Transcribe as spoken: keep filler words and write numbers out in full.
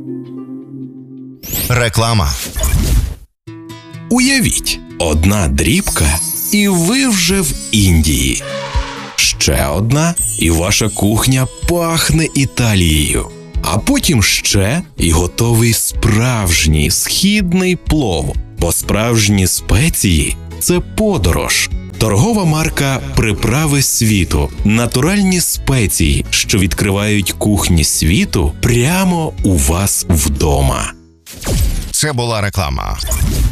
Реклама. Уявіть, одна дрібка, і ви вже в Індії. Ще одна, і ваша кухня пахне Італією. А потім ще, і готовий справжній східний плов. Бо справжні спеції – це подорож. Торгова марка «Приправи світу» – натуральні спеції, що відкривають кухні світу прямо у вас вдома. Це була реклама.